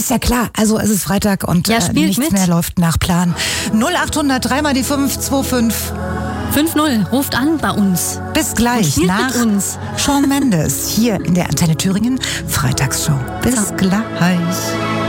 Ist ja klar, also es ist Freitag und Ja, spielt nichts mit. mehr läuft nach Plan. 0800 3 mal die 525. 5-0, ruft an bei uns. Bis gleich Und spielt nach mit uns. Shawn Mendes hier in der Antenne Thüringen Freitagsshow. Bis gleich.